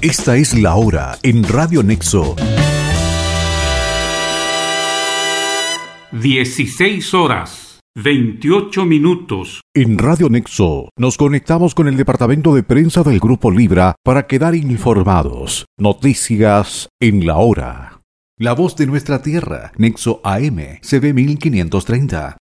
Esta es la hora en Radio Nexo. 16 horas, 28 minutos. En Radio Nexo nos conectamos con el departamento de prensa del Grupo Libra para quedar informados. Noticias en la hora. La voz de nuestra tierra, Nexo AM, CB 1530.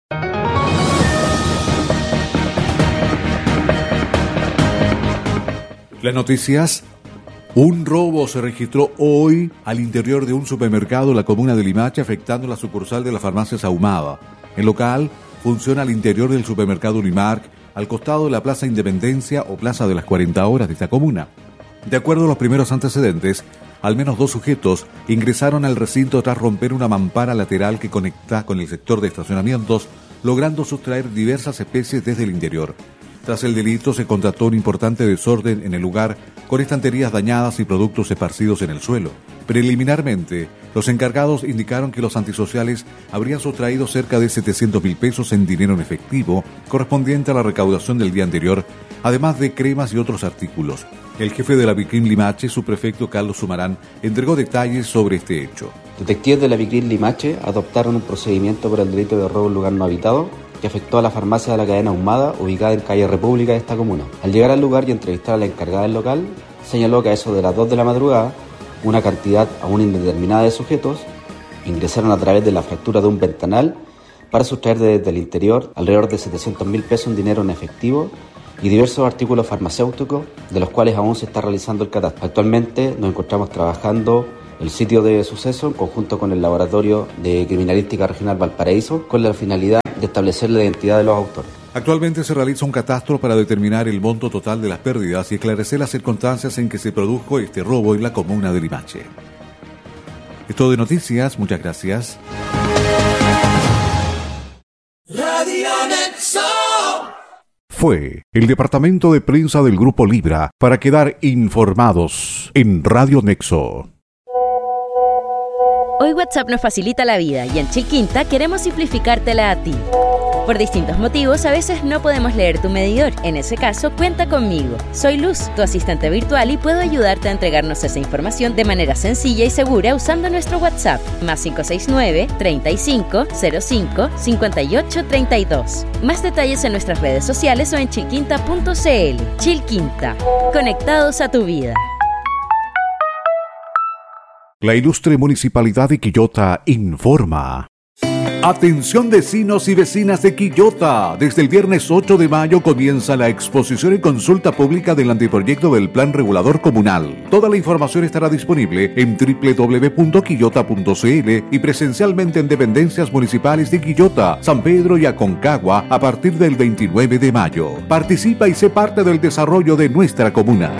Las noticias. Un robo se registró hoy al interior de un supermercado en la comuna de Limache, afectando la sucursal de la farmacia Ahumada. El local funciona al interior del supermercado Limark, al costado de la Plaza Independencia o Plaza de las 40 Horas de esta comuna. De acuerdo a los primeros antecedentes, al menos 2 sujetos ingresaron al recinto tras romper una mampara lateral que conecta con el sector de estacionamientos, logrando sustraer diversas especies desde el interior. Tras el delito se constató un importante desorden en el lugar, con estanterías dañadas y productos esparcidos en el suelo. Preliminarmente, los encargados indicaron que los antisociales habrían sustraído cerca de 700.000 pesos en dinero en efectivo, correspondiente a la recaudación del día anterior, además de cremas y otros artículos. El jefe de la Vicrim Limache, subprefecto Carlos Sumarán, entregó detalles sobre este hecho. Detectives de la Vicrim Limache adoptaron un procedimiento por el delito de robo en lugar no habitado que afectó a la farmacia de la cadena Ahumada, ubicada en calle República de esta comuna. Al llegar al lugar y entrevistar a la encargada del local, señaló que a eso de las 2 de la madrugada, una cantidad aún indeterminada de sujetos ingresaron a través de la fractura de un ventanal para sustraer desde el interior alrededor de 700.000 pesos en dinero en efectivo y diversos artículos farmacéuticos, de los cuales aún se está realizando el catastro. Actualmente nos encontramos trabajando el sitio de suceso en conjunto con el Laboratorio de Criminalística Regional Valparaíso, con la finalidad de establecer la identidad de los autores. Actualmente se realiza un catastro para determinar el monto total de las pérdidas y esclarecer las circunstancias en que se produjo este robo en la comuna de Limache. Es todo de noticias, muchas gracias. Radio Nexo. Fue el departamento de prensa del Grupo Libra para quedar informados en Radio Nexo. Hoy WhatsApp nos facilita la vida y en Chilquinta queremos simplificártela a ti. Por distintos motivos, a veces no podemos leer tu medidor. En ese caso, cuenta conmigo. Soy Luz, tu asistente virtual, y puedo ayudarte a entregarnos esa información de manera sencilla y segura usando nuestro WhatsApp, más 569-3505-5832. Más detalles en nuestras redes sociales o en chilquinta.cl. Chilquinta, conectados a tu vida. La ilustre Municipalidad de Quillota informa. Atención vecinos y vecinas de Quillota. Desde el viernes 8 de mayo comienza la exposición y consulta pública del anteproyecto del Plan Regulador Comunal. Toda la información estará disponible en www.quillota.cl y presencialmente en dependencias municipales de Quillota, San Pedro y Aconcagua a partir del 29 de mayo. Participa y sé parte del desarrollo de nuestra comuna.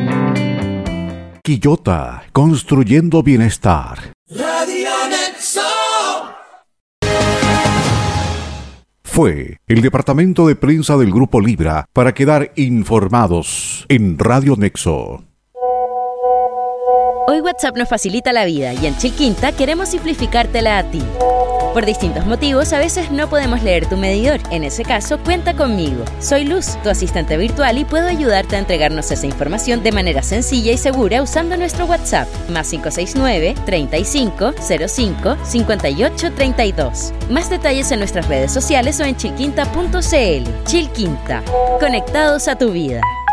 Quillota, construyendo bienestar. Radio Nexo. Fue el departamento de prensa del Grupo Libra para quedar informados en Radio Nexo. Hoy WhatsApp nos facilita la vida y en Chilquinta queremos simplificártela a ti. Por distintos motivos, a veces no podemos leer tu medidor. En ese caso, cuenta conmigo. Soy Luz, tu asistente virtual, y puedo ayudarte a entregarnos esa información de manera sencilla y segura usando nuestro WhatsApp, más 569-3505-5832. Más detalles en nuestras redes sociales o en chilquinta.cl. Chilquinta, conectados a tu vida.